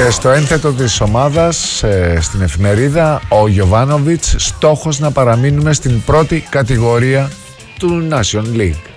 Και στο ένθετο της ομάδας, στην εφημερίδα, ο Γιοβάνοβιτς, στόχος να παραμείνουμε στην πρώτη κατηγορία του Nation League.